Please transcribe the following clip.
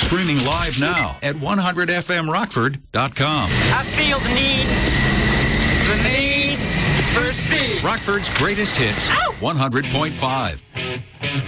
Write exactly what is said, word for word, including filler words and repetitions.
Streaming live now at one hundred f m rockford dot com. I feel the need, the need for speed. Rockford's greatest hits, Ow! one hundred point five.